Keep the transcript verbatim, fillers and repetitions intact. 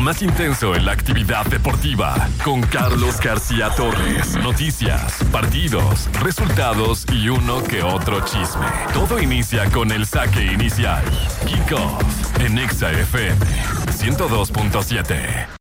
más intenso en la actividad deportiva, con Carlos García Torres. Noticias, partidos, resultados y uno que otro chisme. Todo inicia con el saque inicial. Kickoff en Exa F M ciento dos punto siete.